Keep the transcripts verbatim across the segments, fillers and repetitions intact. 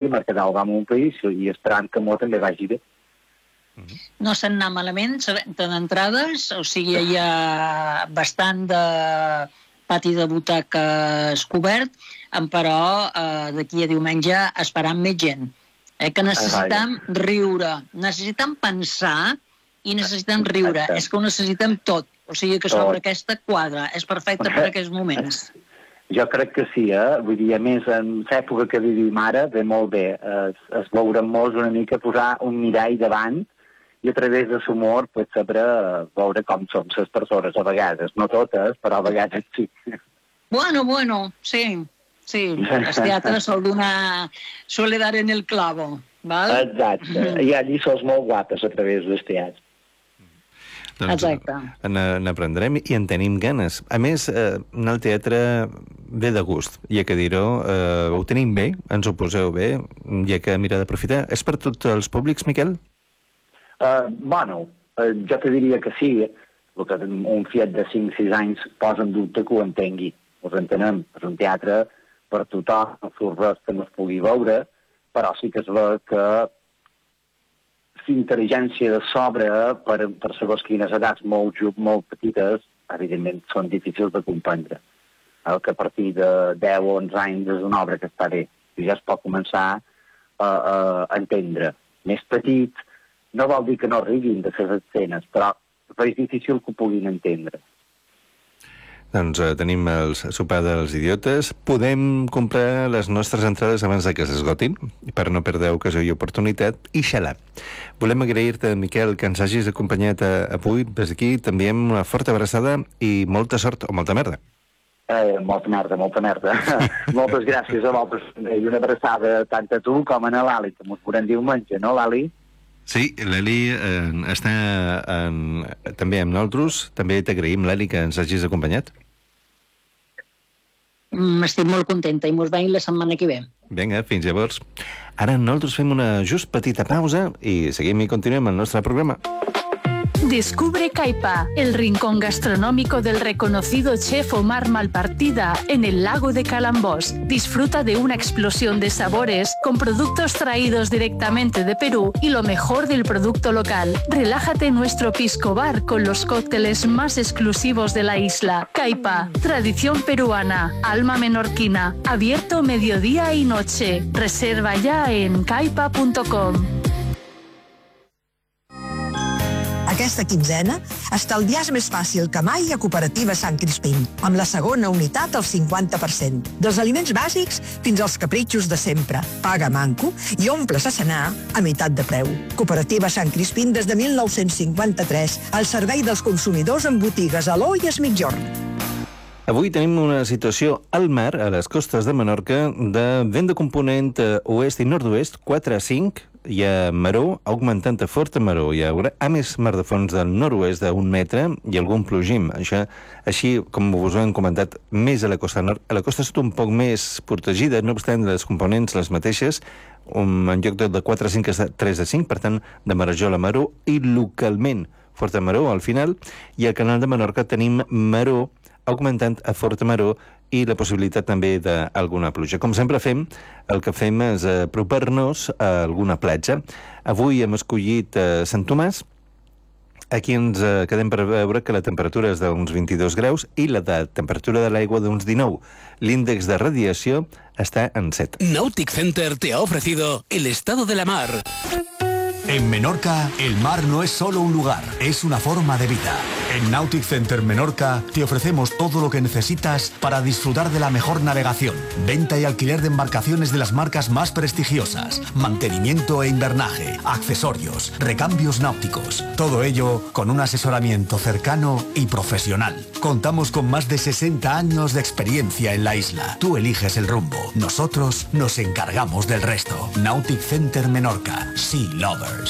primer que dalt vam omplir i esperant que molt també vagi bé. No se'n anar malament, tenen entrades, o sigui, hi ha bastant de pati de butaques cobert, però eh, d'aquí a diumenge esperant més gent. Eh, que necessitem riure, necessitem pensar i necessitem riure. És que ho necessitem tot. O sigui que sobre aquesta quadra és perfecta per aquests moments. Jo crec que sí, eh? Vull dir, a més, en l'època que vivim ara, ve molt bé. Es, es veurem molts una mica posar un mirall davant i a través de l'humor pues, saber veure com som les persones a vegades. No totes, però a vegades sí. Bueno, bueno, sí. Sí, el teatre sol donar... suele dar en el clavo, val? Exacte. Hi ha lliçons molt guapes a través del teatre. Doncs Exacte. N'aprendrem i en tenim ganes. A més, eh, anar al teatre ve de gust, ja que dir-ho, eh, ho tenim bé, ens ho poseu bé, ja que mira d'aprofitar. És per tots els públics, Miquel? Uh, bueno, uh, jo te diria que sí, el que un fiet de cinc sis anys posa en dubte que ho entengui. Us entenem, és un teatre per tothom, no surt res que no es pugui veure, però sí que es veu que l'intel·ligència de sobre per, per segons quines edats molt, molt petites, evidentment són difícils de comprendre. El que a partir de deu o onze anys és una obra que està bé, i ja es pot començar a, a entendre. Més petit, no vol dir que no riguin de les escenes, però és difícil que ho puguin entendre. Doncs eh, tenim el sopar dels idiotes. Podem comprar les nostres entrades abans de que s'esgotin, per no perdre ocasió i oportunitat. I xalà. Volem agrair-te, Miquel, que ens hagis acompanyat avui des d'aquí. També amb una forta abraçada i molta sort o molta merda. Eh, molta merda, molta merda. Moltes gràcies a vosaltres i una abraçada tant a tu com a l'Ali, que ens veurem diumenge, no, l'Ali? Sí, l'Eli eh, està en, també amb nosaltres. També t'agraïm, l'Eli, que ens hagis acompanyat. Estic molt contenta i mos veiem la setmana que ve. Vinga, fins llavors. Ara nosaltres fem una just petita pausa i seguim i continuem el nostre programa. Descubre Caipa, el rincón gastronómico del reconocido chef Omar Malpartida en el lago de Calambós. Disfruta de una explosión de sabores con productos traídos directamente de Perú y lo mejor del producto local. Relájate en nuestro pisco bar con los cócteles más exclusivos de la isla. Caipa, tradición peruana, alma menorquina, abierto mediodía y noche. Reserva ya en caipa punto com. Aquesta quinzena, estalviar és més fàcil que mai a Cooperativa Sant Crispín, amb la segona unitat al cinquanta per cent. Dels aliments bàsics fins als capritxos de sempre. Paga manco i omples a cenar a meitat de preu. Cooperativa Sant Crispín des de mil nou-cents cinquanta-tres, al servei dels consumidors en botigues a l'O i a Es Migjorn. Avui tenim una situació al mar, a les costes de Menorca, de vent de component oest i nord-oest, quatre a cinc, hi ha maró, augmentant a forta maró. Hi haurà, a més, mar de fons del nord-oest d'un metre i algun plogim. Això, així, com us ho hem comentat, més a la costa nord. A la costa sud un poc més protegida, no obstant les components les mateixes, um, en lloc de, de quatre a cinc és de tres a cinc, per tant, de Marajol a Maró, i localment forta maró al final, i al canal de Menorca tenim maró augmentant a forta maró i la possibilitat també d'alguna pluja. Com sempre fem, el que fem és apropar-nos a alguna platja. Avui hem escollit eh, Sant Tomàs. Aquí ens eh, quedem per veure que la temperatura és d'uns vint-i-dos graus i la de temperatura de l'aigua d'uns dinou. L'índex de radiació està en set. Nautic Center te ha ofrecido el estado de la mar. En Menorca, el mar no es solo un lugar, es una forma de vida. En Nautic Center Menorca te ofrecemos todo lo que necesitas para disfrutar de la mejor navegación, venta y alquiler de embarcaciones de las marcas más prestigiosas, mantenimiento e invernaje, accesorios, recambios náuticos. Todo ello con un asesoramiento cercano y profesional. Contamos con más de sesenta años de experiencia en la isla. Tú eliges el rumbo, nosotros nos encargamos del resto. Nautic Center Menorca, Sea Lovers.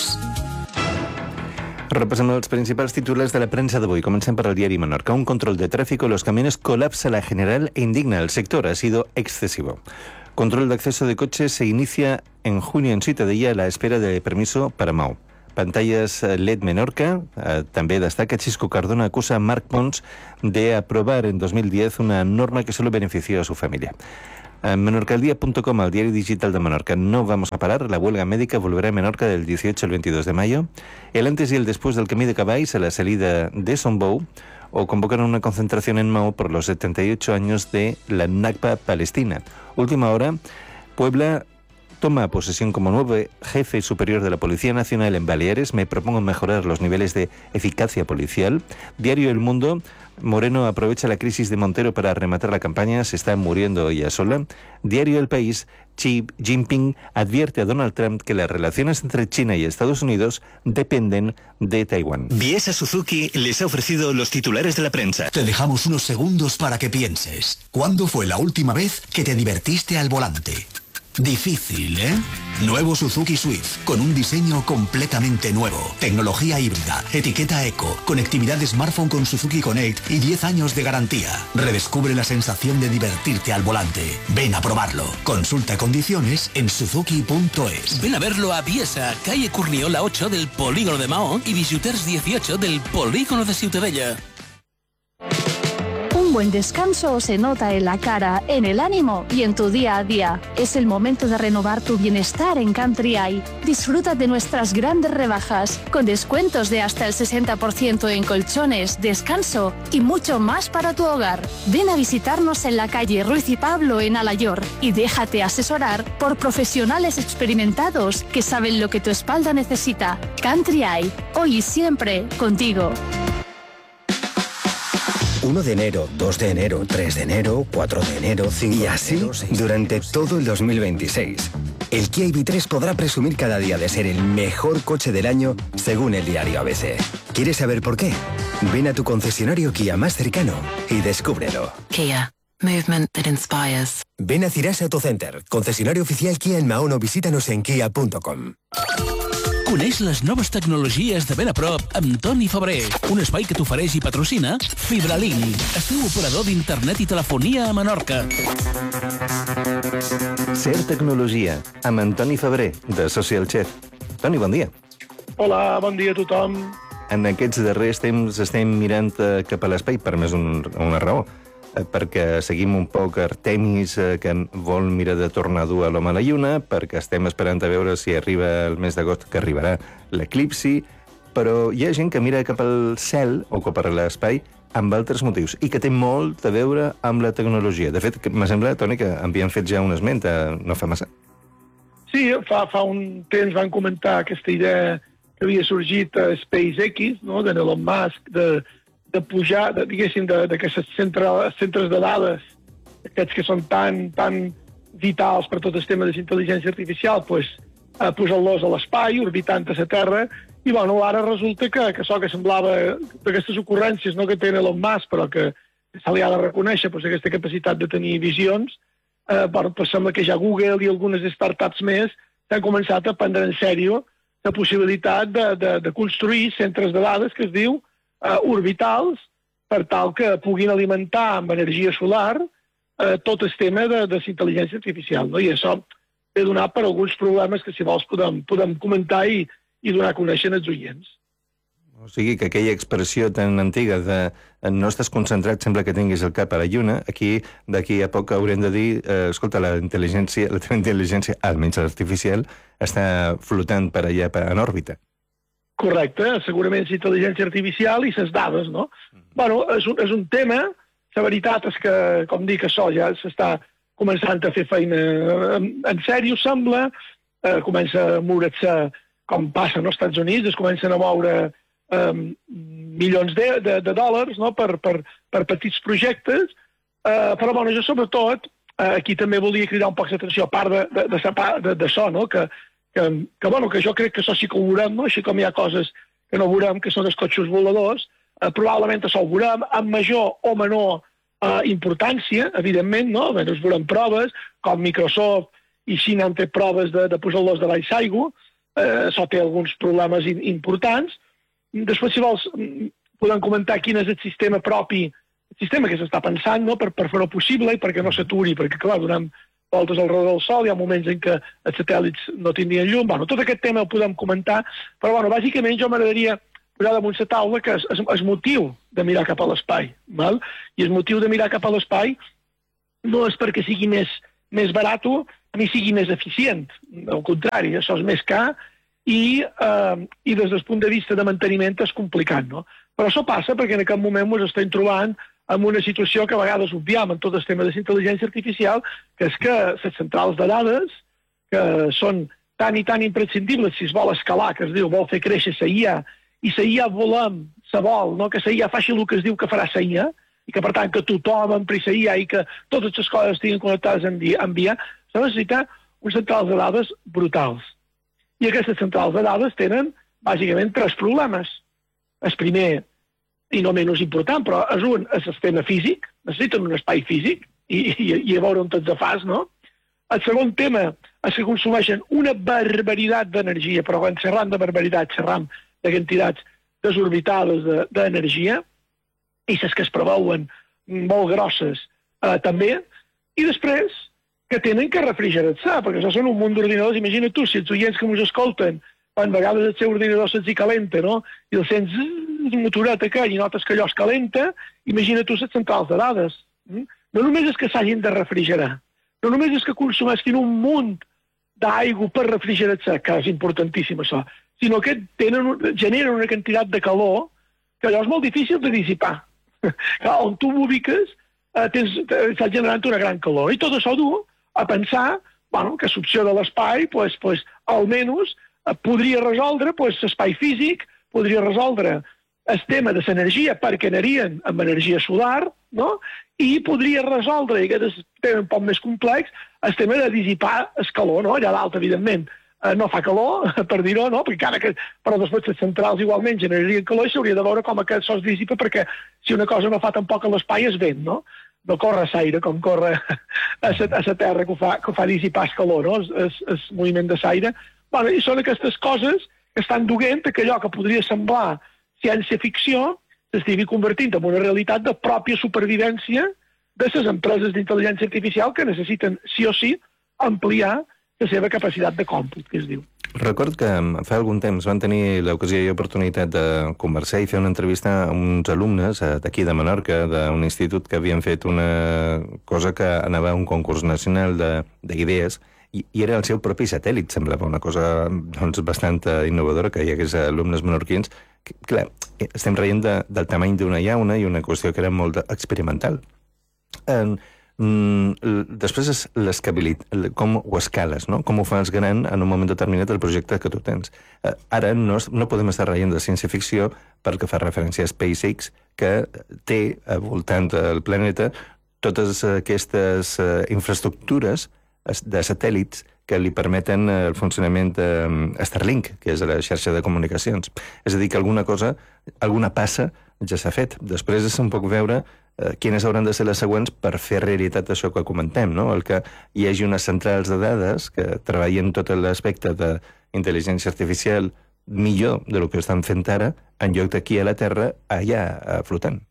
Repassem els principals titulars de la premsa d'avui. Comencem per el diari Menorca. Un control de tráfico en los camiones colapsa la general e indigna. El sector ha sido excesivo. Control de acceso de coches se inicia en junio en Ciutadella a la espera de permiso para Mau. Pantallas L E D Menorca. Eh, també destaca Xisco Cardona acusa a Marc Pons de aprobar en dos mil diez una norma que solo benefició a su familia. En menorcaldía punto com, el diario digital de Menorca. No vamos a parar, la huelga médica volverá a Menorca del dieciocho al veintidós de mayo. El antes y el después del Camí de Caballs a la salida de Sombou, o convocaron una concentración en Maó por los setenta y ocho años de la Nakba palestina. Última hora, Puebla toma posesión como nuevo jefe superior de la Policía Nacional en Baleares. Me propongo mejorar los niveles de eficacia policial. Diario El Mundo, Moreno aprovecha la crisis de Montero para rematar la campaña, se está muriendo ella sola. Diario El País, Xi Jinping advierte a Donald Trump que las relaciones entre China y Estados Unidos dependen de Taiwán. Biesa Suzuki les ha ofrecido los titulares de la prensa. Te dejamos unos segundos para que pienses. ¿Cuándo fue la última vez que te divertiste al volante? Difícil, ¿eh? Nuevo Suzuki Swift, con un diseño completamente nuevo. Tecnología híbrida, etiqueta eco, conectividad de smartphone con Suzuki Connect y diez años de garantía. Redescubre la sensación de divertirte al volante. Ven a probarlo. Consulta condiciones en suzuki punto es. Ven a verlo a Biesa, calle Curriola ocho del Polígono de Maó y Visiters dieciocho del Polígono de Ciutadella. Un buen descanso se nota en la cara, en el ánimo y en tu día a día. Es el momento de renovar tu bienestar en Country Eye. Disfruta de nuestras grandes rebajas, con descuentos de hasta el sesenta por ciento en colchones, descanso y mucho más para tu hogar. Ven a visitarnos en la calle Ruiz y Pablo en Alayor y déjate asesorar por profesionales experimentados que saben lo que tu espalda necesita. Country Eye, hoy y siempre contigo. uno de enero, dos de enero, tres de enero, cuatro de enero, cinco de enero... Y así durante todo el dos mil veintiséis. El Kia I V tres podrá presumir cada día de ser el mejor coche del año según el diario A B C. ¿Quieres saber por qué? Ven a tu concesionario Kia más cercano y descúbrelo. Kia. Movement that inspires. Ven a Cirasa Autocenter, concesionario oficial Kia en Mahón o visítanos en kia punto com. Coneix les noves tecnologies de ben a prop amb Toni Febrer, un espai que t'ofereix i patrocina FibraLink, estiu operador d'internet i telefonia a Menorca. Ser Tecnologia, amb Antoni Febrer, de Social Chef. Toni, bon dia. Hola, bon dia a tothom. En aquests darrers temps estem mirant cap a l'espai per més un, una raó, perquè seguim un poc Artemis, que vol mirar de tornar a dur a l'home a la Lluna, perquè estem esperant a veure si arriba el mes d'agost, que arribarà l'eclipsi, però hi ha gent que mira cap al cel o cap a l'espai amb altres motius, i que té molt a veure amb la tecnologia. De fet, me sembla, Toni, que havien fet ja un esment, no fa massa. Sí, fa, fa un temps van comentar aquesta idea que havia sorgit a SpaceX, no?, de Elon Musk, de de pujar, de, diguéssim, d'aquestes centres, centres de dades, aquests que són tan, tan vitals per tot el tema de intel·ligència artificial, pues, eh, posant-los a l'espai, orbitant a la Terra, i bueno, ara resulta que, que això que semblava d'aquestes ocurrències, no que té Elon Musk, però que se li ha de reconèixer pues, aquesta capacitat de tenir visions, eh, bueno, pues sembla que ja Google i algunes startups més s'han començat a prendre en sèrio la possibilitat de, de, de construir centres de dades que es diu Uh, orbitals, per tal que puguin alimentar amb energia solar uh, tot el tema de, de intel·ligència artificial. No? I això ve donat per alguns problemes que, si vols, podem, podem comentar i, i donar a conèixer als oients. O sigui que aquella expressió tan antiga de no estàs concentrat, sembla que tinguis el cap a la Lluna, aquí d'aquí a poc haurem de dir, eh, escolta, la intel·ligència, la teva intel·ligència, almenys l'artificial, està flotant per allà en òrbita. Correcte, segurament la intel·ligència artificial i les dades, no? Mm. Bueno, és un, és un tema, la veritat és que, com dic, això ja s'està començant a fer feina en, en sèrio, sembla, eh, comença a moure's com passa als Estats Units, es comencen a moure eh, milions de, de, de dòlars, no?, per, per, per petits projectes, eh, però, bueno, jo sobretot, eh, aquí també volia cridar un poc l'atenció, a part de, de, de, de això, no?, que Que, que, bueno, que jo crec que això sí que ho veurem, no? Així com hi ha coses que no veurem, que són els cotxes voladors, eh, probablement això ho veurem amb major o menor eh, importància, evidentment, no? Bé, es veurem proves, com Microsoft i Xina han fet proves de, de posar-los de baix aigua, eh, això té alguns problemes in, importants. Després, si vols, podem comentar quin és el sistema propi, el sistema que s'està pensant, no?, per, per fer-ho possible i perquè no s'aturi, perquè, clar, donem voltes al redor del Sol, hi ha moments en què els satèl·lits no tindrien llum. Bueno, tot aquest tema el podem comentar, però bueno, bàsicament jo m'agradaria posar damunt la taula que és, és, és motiu de mirar cap a l'espai. Val? I el motiu de mirar cap a l'espai no és perquè sigui més, més barat ni sigui més eficient. Al contrari, això és més car i, eh, i des del punt de vista de manteniment és complicat, no? Però això passa perquè en aquest moment ens estem trobant en una situació que a vegades obviam en tot el tema de l'intel·ligència artificial, que és que les centrals de dades, que són tan i tan imprescindibles si es vol escalar, que es diu, vol fer créixer la I A, i la I A volem, se vol, no? Que la I A faci el que es diu que farà la I A, i que per tant que tothom empri la I A i que totes les coses estiguin connectades en via, se necessita uns centrals de dades brutals. I aquestes centrals de dades tenen, bàsicament, tres problemes. El primer, i no menys important, però és un, és el tema físic, necessiten un espai físic, i, i, i a veure on te'ls fas, no? El segon tema és que consumeixen una barbaritat d'energia, però quan xerram de barbaritat, xerram de quantitats desorbitades d'energia, i les que es preveuen molt grosses eh, també, i després que tenen que refrigerar-se, perquè això són un munt d'ordinadors. Imagina tu, si els oients que ens escolten, quan a vegades el seu ordinador se'ls hi calenta, no? I el sents un motoret aquell i notes que allò es calenta, imagina tu les centrals de dades. No només és que s'hagin de refrigerar, no només és que consumeixin un munt d'aigua per refrigerar-se, que és importantíssim això, sinó que tenen, generen una quantitat de calor que allò és molt difícil de dissipar. Clar, on tu m'ubiques, eh, estàs generant una gran calor. I tot això du a pensar bueno, que l'opció de l'espai, pues, pues, almenys, eh, podria resoldre pues, l'espai físic, podria resoldre el tema de l'energia, perquè anarien amb energia solar, no? I podria resoldre, i aquest és un tema un poc més complex, el tema de dissipar el calor, no? Allà dalt, evidentment, eh, no fa calor, per dir-ho, no? Perquè encara que, però després les centrals igualment generarien calor i s'hauria de veure com aquest això es dissipa, perquè si una cosa no fa tampoc a l'espai és vent, no? No corre l'aire com corre a la terra que ho fa, que ho fa dissipar el calor, no? El moviment de l'aire. Bueno, i són aquestes coses que estan duent que allò que podria semblar ciència-ficció s'estigui convertint en una realitat de pròpia supervivència de les empreses d'intel·ligència artificial que necessiten, sí o sí, ampliar la seva capacitat de còmput, que es diu. Record que fa algun temps van tenir l'ocasió i oportunitat de conversar i fer una entrevista a uns alumnes d'aquí de Menorca, d'un institut que havien fet una cosa que anava a un concurs nacional d'idees, i, i era el seu propi satèl·lit. Semblava una cosa doncs, bastant innovadora que hi hagués alumnes menorquins. Que, clar, estem reient de, del tamany d'una llauna i una qüestió que era molt experimental. Eh, mm, després és l'escabilitat, com ho escales, no? Com ho fas gran en un moment determinat del projecte que tu tens. Eh, ara no, no podem estar reient de ciència-ficció perquè fa referència a SpaceX, que té al voltant del planeta totes aquestes eh, infraestructures de satèl·lits que li permeten el funcionament de Starlink, que és la xarxa de comunicacions. És a dir, que alguna cosa, alguna passa ja s'ha fet. Després és un poc veure eh, quines hauran de ser les següents per fer realitat això que comentem, no? El que hi hagi unes centrals de dades que treballen tot l'aspecte d'intel·ligència artificial millor de lo que estan fent ara, en lloc d'aquí a la Terra, allà flotant.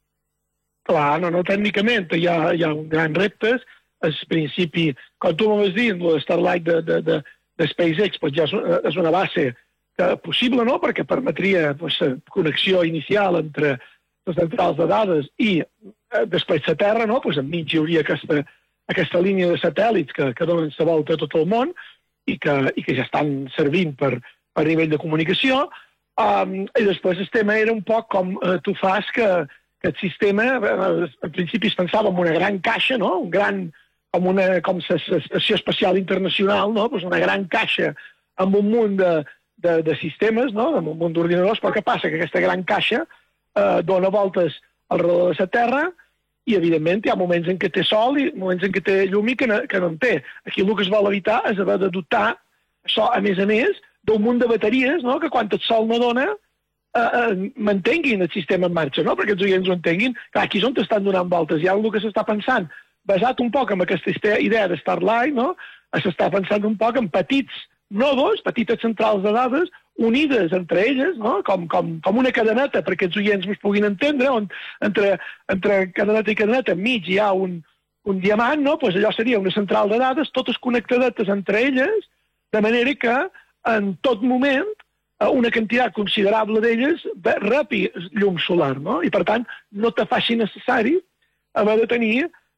Clar, no, no, tècnicament hi ha, hi ha grans reptes. Al principi, com tu m'ho vas dir, el Starlink de, de, de, de SpaceX pues ja és, és una base que, possible, no?, perquè permetria pues, connexió inicial entre les centrals de dades i eh, després la Terra, no?, pues, enmig hi hauria aquesta, aquesta línia de satèl·lits que, que donen la volta a tot el món i que, i que ja estan servint per, per nivell de comunicació. Um, I després el tema era un poc com eh, tu fas que, que el sistema, eh, al principi es pensava en una gran caixa, no?, un gran... com una com l'Estació Espacial Internacional, no? Pues una gran caixa amb un munt de, de, de sistemes, no? Amb un munt d'ordinadors, però què passa? Que aquesta gran caixa eh, dona voltes alrededor de la Terra i, evidentment, hi ha moments en què té sol i moments en què té llum i que no, que no en té. Aquí el que es vol evitar és haver de dotar això, a més a més, d'un munt de bateries, no? Que quan el sol no dona eh, eh, mantenguin el sistema en marxa, no? Perquè els oients ho entenguin. Clar, aquí és on estan donant voltes. I ara el que s'està pensant, basat un poc en aquesta idea de Starlink, no? S'està pensant un poc en petits nodos, petites centrals de dades, unides entre elles, no? com, com, com una cadeneta, perquè els oients ens puguin entendre, on entre, entre cadeneta i cadeneta enmig hi ha un, un diamant, no? Pues allò seria una central de dades, totes connectadetes entre elles, de manera que en tot moment una quantitat considerable d'elles repi llum solar, no? I per tant no te faci necessari haver de tenir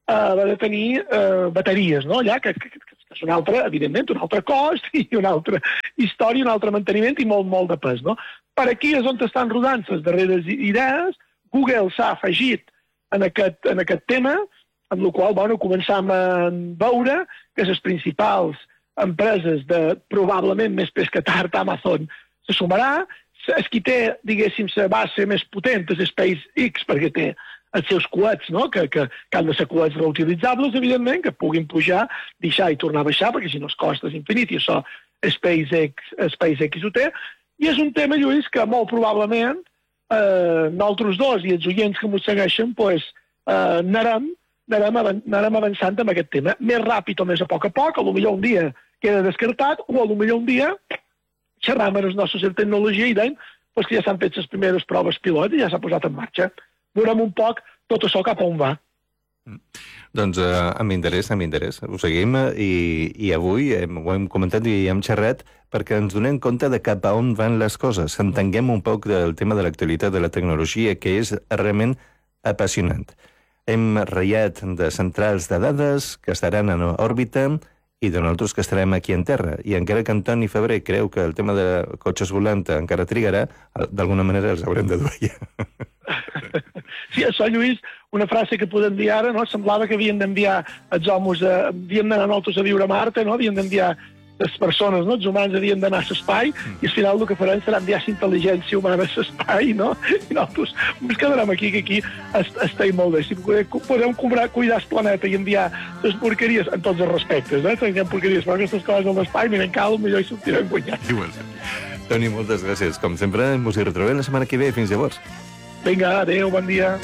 haver de tenir eh, bateries, no? Allà, que, que, que és un altre, evidentment, un altre cost i una altra història, un altre manteniment i molt, molt de pes, no? Per aquí és on estan rodant les darreres idees. Google s'ha afegit en aquest, en aquest tema, en el qual, bueno, començam a veure que les principals empreses de, probablement, més pes que tard, Amazon, se sumarà. És qui té, diguéssim, la base més potent és SpaceX, perquè té els seus coets, no? que, que, que han de ser coets reutilitzables, evidentment, que puguin pujar, deixar i tornar a baixar, perquè si no els costes infinit, i això SpaceX, SpaceX ho té. I és un tema, Lluís, que molt probablement eh, nosaltres dos i els oients que m'ho segueixen, pues, eh, anarem, anarem, anarem avançant amb aquest tema. Més ràpid o més a poc a poc, a lo millor un dia queda descartat, o a lo millor un dia xerram amb els nostres en tecnologia i deien pues, que ja s'han fet les primeres proves pilot i ja s'ha posat en marxa. Veurem un poc tot això cap a on va. Mm. Doncs uh, amb interès, amb interès. Ho seguim uh, i, i avui hem, ho hem comentat i hem xerrat perquè ens donem compte de cap a on van les coses. Entenguem un poc del tema de l'actualitat de la tecnologia, que és realment apassionant. Hem reiat de centrals de dades que estaran en òrbita i de nosaltres que estarem aquí en terra. I encara que Antoni Febrer creu que el tema de cotxes volant encara trigarà, d'alguna manera els haurem de dur ja. Sí, això, Lluís, una frase que podem dir ara, no? Semblava que havien d'enviar els homes, a, havíem d'anar nosaltres a viure a Marte, no? Havien d'enviar les persones, no? Els humans havien d'anar a l'espai i al final el que faran serà enviar intel·ligència humana a l'espai, no? I nosaltres ens quedarem aquí, que aquí estem molt bé. Si podem cobrar, cuidar el planeta i enviar les porqueries, en tots els respectes, eh? Tinguem porqueries, però aquestes coses a l'espai, miren cal, millor hi sortirem guanyats. Toni, moltes gràcies. Com sempre, ens hi retrobem la setmana que ve. Fins llavors. Vinga, adéu, bon dia.